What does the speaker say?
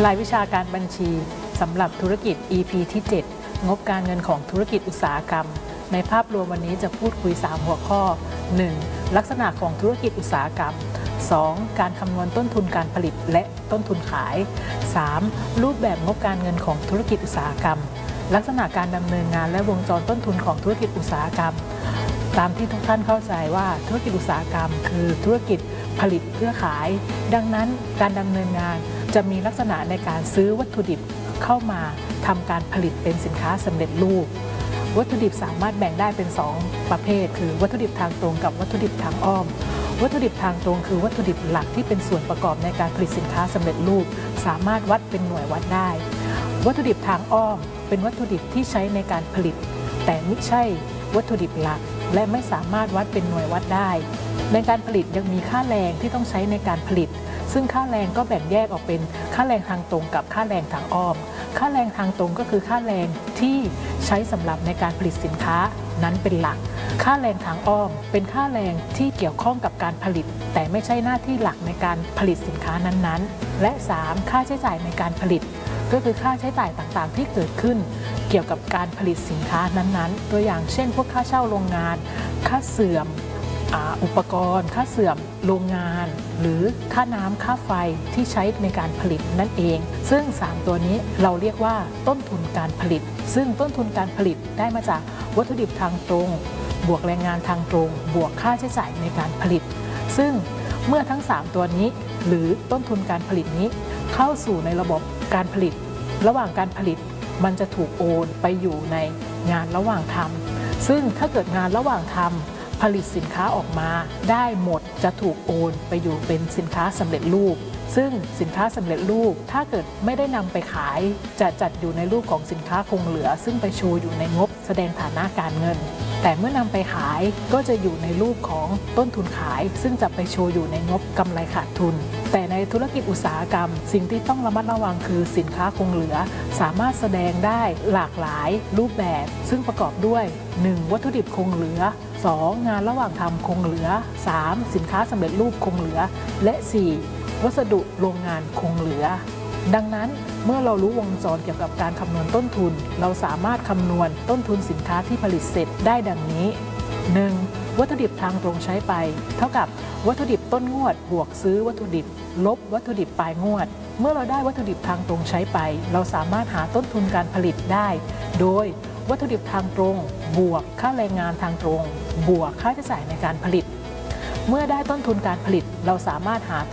รายวิชาการบัญชีสำหรับธุรกิจ EP ที่ 7 งบการเงินของธุรกิจอุตสาหกรรมในภาพรวมวันนี้จะพูดคุย 3 หัวข้อ 1. ลักษณะของธุรกิจอุตสาหกรรม 2. การคำนวณต้นทุนการผลิตและต้นทุนขาย 3. รูปแบบงบการเงินของธุรกิจอุตสาหกรรมลักษณะการดำเนินงานและวงจรต้นทุนของธุรกิจอุตสาหกรรมตามที่ทุกท่านเข้าใจว่าธุรกิจอุตสาหกรรมคือธุรกิจผลิตเพื่อขายดังนั้นการดำเนินงานจะมีลักษณะในการซื้อวัตถุดิบเข้ามาทำการผลิตเป็นสินค้าสำเร็จรูปวัตถุดิบสามารถแบ่งได้เป็น2ประเภทคือวัตถุดิบทางตรงกับวัตถุดิบทางอ้อมวัตถุดิบทางตรงคือวัตถุดิบหลักที่เป็นส่วนประกอบในการผลิตสินค้าสำเร็จรูปสามารถวัดเป็นหน่วยวัดได้วัตถุดิบทางอ้อมเป็นวัตถุดิบที่ใช้ในการผลิตแต่ไม่ใช่วัตถุดิบหลักและไม่สามารถวัดเป็นหน่วยวัดได้ในการผลิตยังมีค่าแรงที่ต้องใช้ในการผลิตซึ่งค่าแรงก็แบ่งแยกออกเป็นค่าแรงทางตรงกับค่าแรงทางอ้อมค่าแรงทางตรงก็คือค่าแรงที่ใช้สำหรับในการผลิตสินค้านั้นเป็นหลักค่าแรงทางอ้อมเป็นค่าแรงที่เกี่ยวข้องกับการผลิตแต่ไม่ใช่หน้าที่หลักในการผลิตสินค้านั้นๆและ 3. ค่าใช้จ่ายในการผลิตก็คือค่าใช้จ่ายต่างๆที่เกิดขึ้นเกี่ยวกับการผลิตสินค้านั้นๆตัวอย่างเช่นพวกค่าเช่าโรงงานค่าเสื่อมอุปกรณ์ค่าเสื่อมโรงงานหรือค่าน้ำค่าไฟที่ใช้ในการผลิตนั่นเองซึ่ง3ตัวนี้เราเรียกว่าต้นทุนการผลิตซึ่งต้นทุนการผลิตได้มาจากวัตถุดิบทางตรงบวกแรงงานทางตรงบวกค่าใช้จ่ายในการผลิตซึ่งเมื่อทั้ง3ตัวนี้หรือต้นทุนการผลิตนี้เข้าสู่ในระบบการผลิตระหว่างการผลิตมันจะถูกโอนไปอยู่ในงานระหว่างทำซึ่งถ้าเกิดงานระหว่างทำผลิตสินค้าออกมาได้หมดจะถูกโอนไปอยู่เป็นสินค้าสำเร็จรูปซึ่งสินค้าสำเร็จรูปถ้าเกิดไม่ได้นำไปขายจะจัดอยู่ในรูปของสินค้าคงเหลือซึ่งไปโชว์อยู่ในงบแสดงฐานะการเงินแต่เมื่อนำไปขายก็จะอยู่ในรูปของต้นทุนขายซึ่งจะไปโชว์อยู่ในงบกำไรขาดทุนแต่ในธุรกิจอุตสาหกรรมสิ่งที่ต้องระมัดระวังคือสินค้าคงเหลือสามารถแสดงได้หลากหลายรูปแบบซึ่งประกอบด้วย 1. วัตถุดิบคงเหลือ 2. งานระหว่างทำคงเหลือ 3. สินค้าสำเร็จรูปคงเหลือและ 4. วัสดุโรงงานคงเหลือดังนั้นเมื่อเรารู้วงจรเกี่ยวกับการคำนวณต้นทุนเราสามารถคำนวณต้นทุนสินค้าที่ผลิตเสร็จได้ดังนี้ 1. วัตถุดิบทางตรงใช้ไปเท่ากับวัตถุดิบต้นงวดบวกซื้อวัตถุดิบลบวัตถุดิบปลายงวดเมื่อเราได้วัตถุดิบทางตรงใช้ไปเราสามารถหาต้นทุนการผลิตได้โดยวัตถุดิบทางตรงบวกค่าแรงงานทางตรงบวกค่าใช้จ่ายในการผลิตเมื่อได้ต้นทุนการผลิตเราสามารถหา